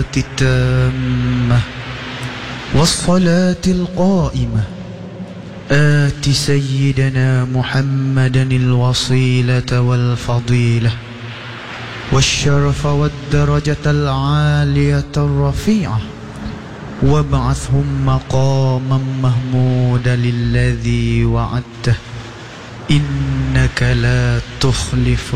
التامة والصلاة القائمة آت سيدنا محمدا الوصيلة والفضيلة والشرف والدرجة العالية الرفيعة وابعثهم مقاما محمودا الذي وعدته إنك لا تخلف